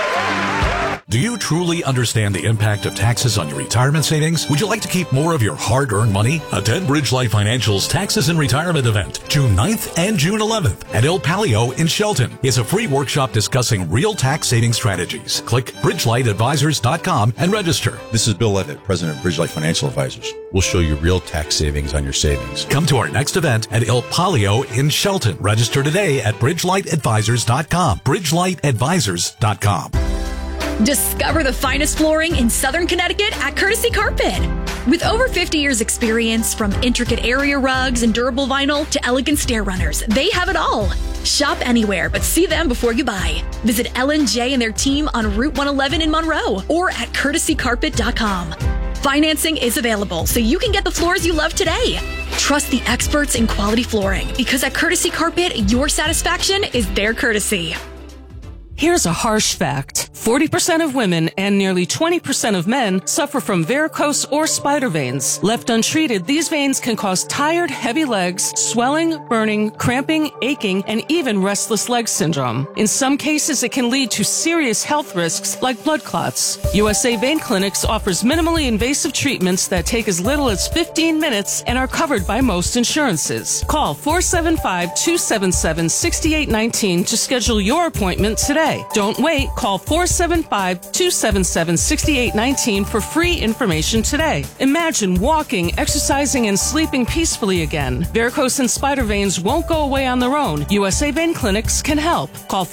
Do you truly understand the impact of taxes on your retirement savings? Would you like to keep more of your hard-earned money? Attend Bridge Light Financial's Taxes and Retirement event, June 9th and June 11th at El Palio in Shelton. It's a free workshop discussing real tax saving strategies. Click BridgeLightAdvisors.com and register. This is Bill Levitt, President of Bridge Light Financial Advisors. We'll show you real tax savings on your savings. Come to our next event at El Palio in Shelton. Register today at BridgeLightAdvisors.com. BridgeLightAdvisors.com. Discover the finest flooring in Southern Connecticut at Courtesy Carpet. With over 50 years experience, from intricate area rugs and durable vinyl to elegant stair runners, they have it all. Shop anywhere, but see them before you buy. Visit L&J and their team on Route 111 in Monroe or at courtesycarpet.com. Financing is available, so you can get the floors you love today. Trust the experts in quality flooring, because at Courtesy Carpet, your satisfaction is their courtesy. Here's a harsh fact. 40% of women and nearly 20% of men suffer from varicose or spider veins. Left untreated, these veins can cause tired, heavy legs, swelling, burning, cramping, aching, and even restless leg syndrome. In some cases, it can lead to serious health risks like blood clots. USA Vein Clinics offers minimally invasive treatments that take as little as 15 minutes and are covered by most insurances. Call 475-277-6819 to schedule your appointment today. Don't wait. Call 475-277-6819 for free information today. Imagine walking, exercising, and sleeping peacefully again. Varicose and spider veins won't go away on their own. USA Vein Clinics can help. Call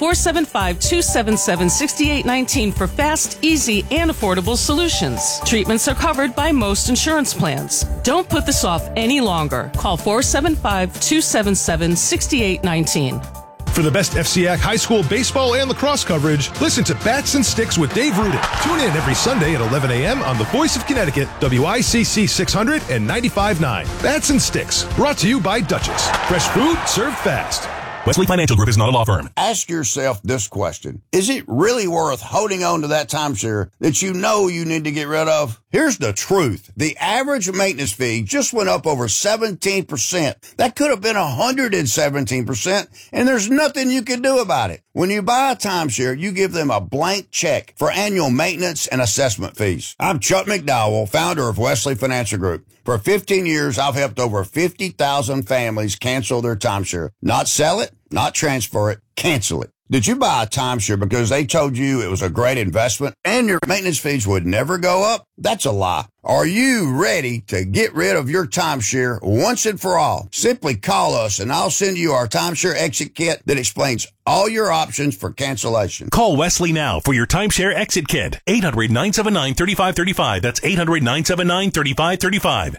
475-277-6819 for fast, easy, and affordable solutions. Treatments are covered by most insurance plans. Don't put this off any longer. Call 475-277-6819. For the best FCIAC high school baseball and lacrosse coverage, listen to Bats and Sticks with Dave Rudin. Tune in every Sunday at 11 a.m. on The Voice of Connecticut, WICC 600 and 95.9. Bats and Sticks, brought to you by Duchess. Fresh food served fast. Wesley Financial Group is not a law firm. Ask yourself this question. Is it really worth holding on to that timeshare that you know you need to get rid of? Here's the truth. The average maintenance fee just went up over 17%. That could have been 117%, and there's nothing you can do about it. When you buy a timeshare, you give them a blank check for annual maintenance and assessment fees. I'm Chuck McDowell, founder of Wesley Financial Group. For 15 years, I've helped over 50,000 families cancel their timeshare. Not sell it, not transfer it, cancel it. Did you buy a timeshare because they told you it was a great investment and your maintenance fees would never go up? That's a lie. Are you ready to get rid of your timeshare once and for all? Simply call us and I'll send you our timeshare exit kit that explains all your options for cancellation. Call Wesley now for your timeshare exit kit. 800-979-3535. That's 800-979-3535.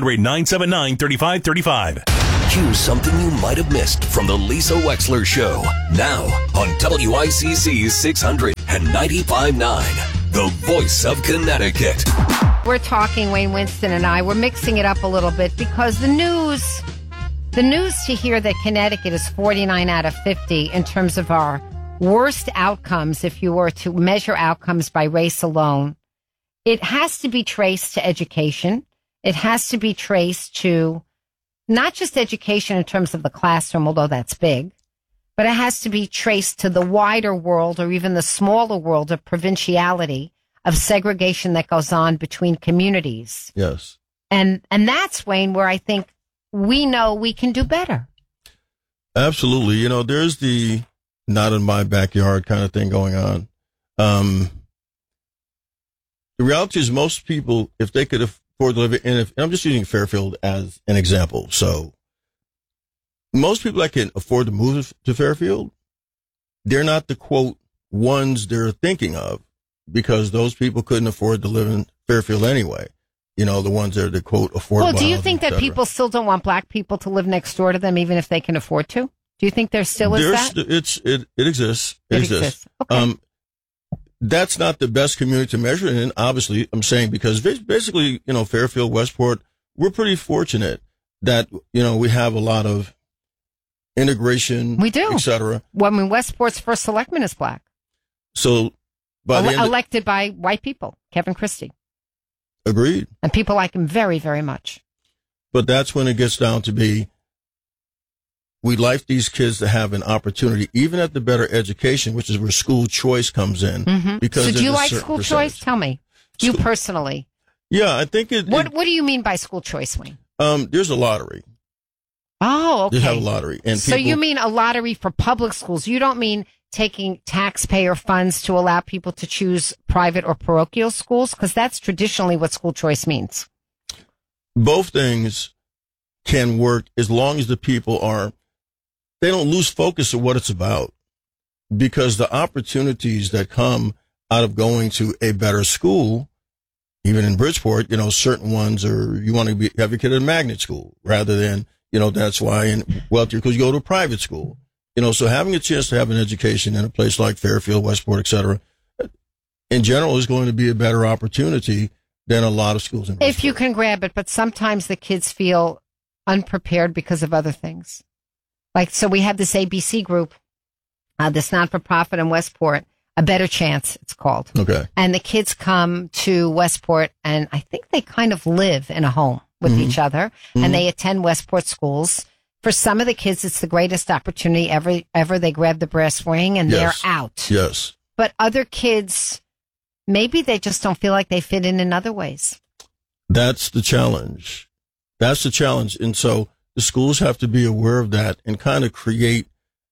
800-979-3535. Here's something you might have missed from the Lisa Wexler Show. Now on WICC 600 and 95.9, the voice of Connecticut. We're talking, Wayne Winston and I, we're mixing it up a little bit because the news to hear that Connecticut is 49 out of 50 in terms of our worst outcomes, if you were to measure outcomes by race alone, it has to be traced to education. It has to be traced to not just education in terms of the classroom, although that's big, but it has to be traced to the wider world or even the smaller world of provinciality, of segregation that goes on between communities. Yes. And that's, Wayne, where I think we know we can do better. Absolutely. You know, there's the not in my backyard kind of thing going on. The reality is most people, if they could afford to live in, and I'm just using Fairfield as an example. So most people that can afford to move to Fairfield, they're not the quote ones they're thinking of because those people couldn't afford to live in Fairfield anyway. You know, the ones that are the quote affordable. Well, do you think that people still don't want black people to live next door to them even if they can afford to? Do you think there still is that? It exists. It exists. Okay. That's not the best community to measure it in, obviously, I'm saying, because basically, you know, Fairfield, Westport, we're pretty fortunate that, you know, we have a lot of integration. We do. Et cetera. Well, I mean, Westport's first selectman is black. So, elected by white people, Kevin Christie. Agreed. And people like him very, very much. But that's when it gets down to be, we'd like these kids to have an opportunity, even at the better education, which is where school choice comes in. Mm-hmm. Because so do you like percentage. school choice? Tell me. You personally. Yeah, I think it. What do you mean by school choice, Wayne? There's a lottery. Oh, okay. They have a lottery. And so you mean a lottery for public schools. You don't mean taking taxpayer funds to allow people to choose private or parochial schools? Because that's traditionally what school choice means. Both things can work as long as the people they don't lose focus of what it's about, because the opportunities that come out of going to a better school, even in Bridgeport, you know, certain ones are, you want to have your kid at a magnet school rather than, you know, that's why in Welter, because you go to a private school, you know, so having a chance to have an education in a place like Fairfield, Westport, et cetera, in general is going to be a better opportunity than a lot of schools in Bridgeport. If you can grab it, but sometimes the kids feel unprepared because of other things. Like, so we have this ABC group, this not-for-profit in Westport, A Better Chance, it's called. Okay. And the kids come to Westport, and I think they kind of live in a home with each other, and they attend Westport schools. For some of the kids, it's the greatest opportunity ever. They grab the brass ring, and they're out. Yes. But other kids, maybe they just don't feel like they fit in other ways. That's the challenge. And so the schools have to be aware of that and kind of create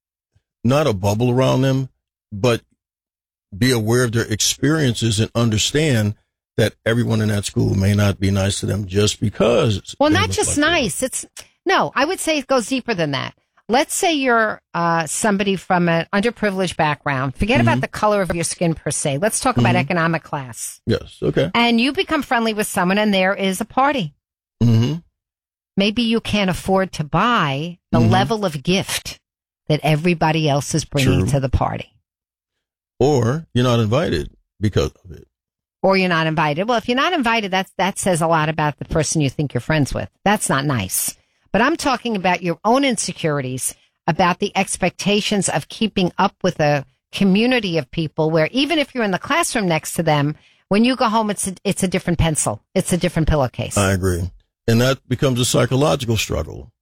not a bubble around them, but be aware of their experiences and understand that everyone in that school may not be nice to them just because. Well, not just nice. I would say it goes deeper than that. Let's say you're somebody from an underprivileged background. Forget about the color of your skin per se. Let's talk about economic class. Yes. Okay. And you become friendly with someone and there is a party. Mm-hmm. Maybe you can't afford to buy the level of gift that everybody else is bringing to the party. Or you're not invited because of it. Or you're not invited. Well, if you're not invited, that says a lot about the person you think you're friends with. That's not nice. But I'm talking about your own insecurities, about the expectations of keeping up with a community of people where even if you're in the classroom next to them, when you go home, it's a different pencil. It's a different pillowcase. I agree. And that becomes a psychological struggle.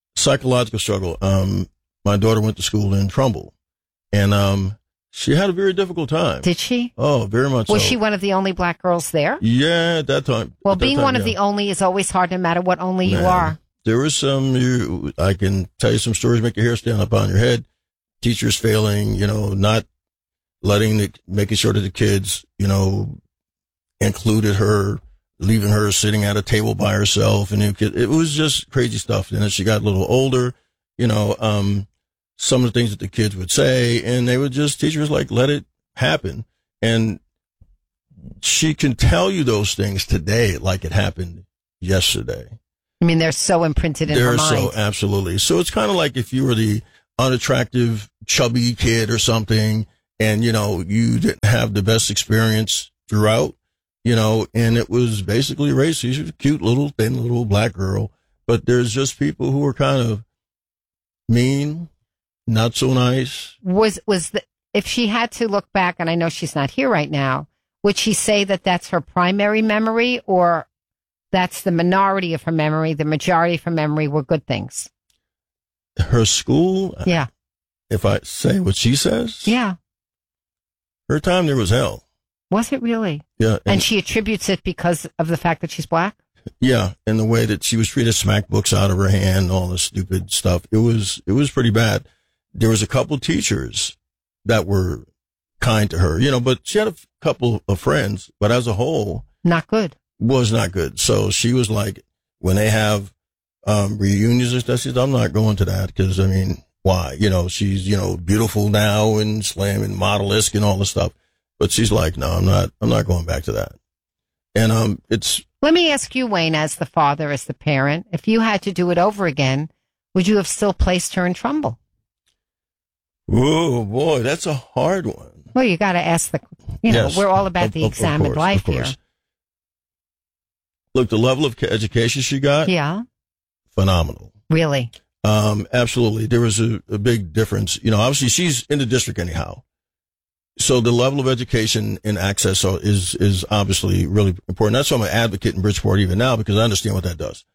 My daughter went to school in Trumbull, and she had a very difficult time. Did she? Oh, very much Was so. she one of the only black girls there? Yeah, at that time. Well, being one of the only is always hard, no matter what only you are. There was some, I can tell you some stories, make your hair stand up on your head. Teachers failing, not making sure that the kids, included her, leaving her sitting at a table by herself. And it was just crazy stuff. And as she got a little older, some of the things that the kids would say, and teachers like, let it happen. And she can tell you those things today like it happened yesterday. I mean, they're so imprinted in her mind. Absolutely. So it's kind of like if you were the unattractive, chubby kid or something, and, you didn't have the best experience throughout, and it was basically race. She's a cute little, thin little black girl, but there's just people who are kind of mean, not so nice. If she had to look back, and I know she's not here right now, would she say that that's her primary memory, or that's the minority of her memory? The majority of her memory were good things. Her school? Yeah. If I say what she says? Yeah. Her time there was hell. Was it really? Yeah. And she attributes it because of the fact that she's black? Yeah. And the way that she was treated, smacked books out of her hand, all this stupid stuff. It was pretty bad. There was a couple teachers that were kind to her, but she had a couple of friends, but as a whole. Not good. Was not good. So she was like, when they have reunions and stuff, she said, I'm not going to that because, why? She's, beautiful now and slam and model-esque and all this stuff. But she's like, no, I'm not going back to that. And Let me ask you, Wayne, as the father, as the parent, if you had to do it over again, would you have still placed her in Trumbull? Oh, boy, that's a hard one. Well, you got to ask yes, we're all about the examined life here. Look, the level of education she got. Yeah. Phenomenal. Really? Absolutely. There was a big difference. Obviously she's in the district anyhow. So the level of education and access is obviously really important. That's why I'm an advocate in Bridgeport even now, because I understand what that does.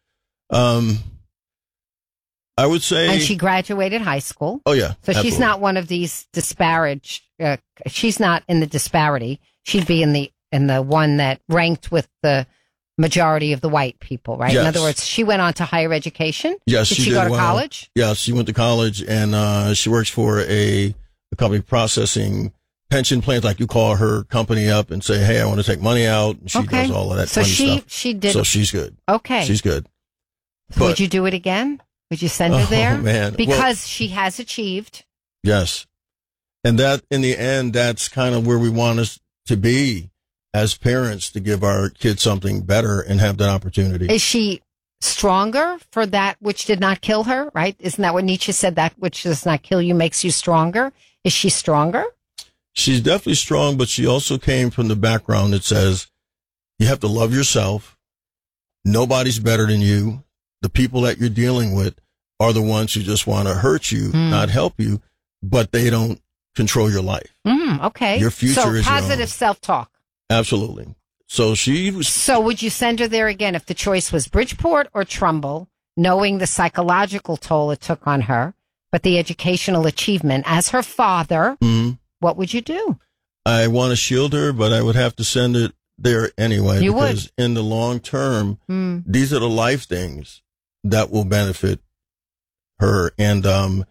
I would say. And she graduated high school. Oh, yeah. So absolutely. She's not one of these disparaged. She's not in the disparity. She'd be in the one that ranked with the majority of the white people, right? Yes. In other words, she went on to higher education. Yes, did she go to college? Yes, she went to college, and she works for a company processing pension plans. Like you call her company up and say, "Hey, I want to take money out," and she does all of that. So stuff. she did. So she's good. Okay, she's good. But, would you do it again? Would you send her there? Oh, man. Because she has achieved. Yes, and that in the end, that's kind of where we want us to be as parents, to give our kids something better and have that opportunity. Is she stronger for that which did not kill her, right? Isn't that what Nietzsche said? That which does not kill you makes you stronger. Is she stronger? She's definitely strong, but she also came from the background that says you have to love yourself. Nobody's better than you. The people that you're dealing with are the ones who just want to hurt you, not help you, but they don't control your life. Okay. Your future is positive your own. Self-talk. Absolutely. So she was. So would you send her there again if the choice was Bridgeport or Trumbull, knowing the psychological toll it took on her, but the educational achievement as her father? What would you do? I want to shield her, but I would have to send it there anyway. You because would. In the long term, these are the life things that will benefit her. And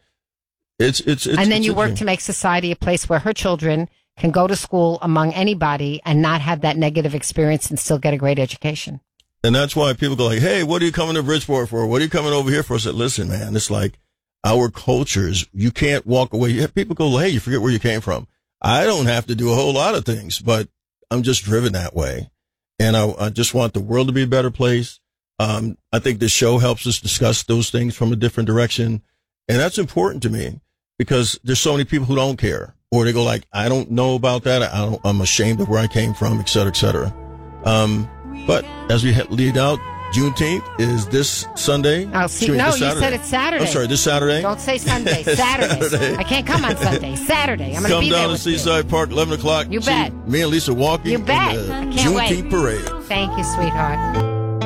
it's and then you work to make society a place where her children can go to school among anybody and not have that negative experience and still get a great education. And that's why people go like, "Hey, what are you coming to Bridgeport for? What are you coming over here for?" I said, "Listen, man, it's like our cultures. You can't walk away." People go, "Hey, you forget where you came from." I don't have to do a whole lot of things, but I'm just driven that way. And I just want the world to be a better place. I think this show helps us discuss those things from a different direction. And that's important to me because there's so many people who don't care, or they go like, I don't know about that. I'm ashamed of where I came from, et cetera, et cetera. But as we lead out, Juneteenth is this Sunday. Oh, see, no, you said it's Saturday. I'm sorry, this Saturday? Don't say Sunday. Saturday. I can't come on Sunday. Saturday. I'm going to be there. Come down to Seaside Park, 11 o'clock. You bet. Me and Lisa walking. You bet. In the I can't Juneteenth wait. parade. Thank you, sweetheart.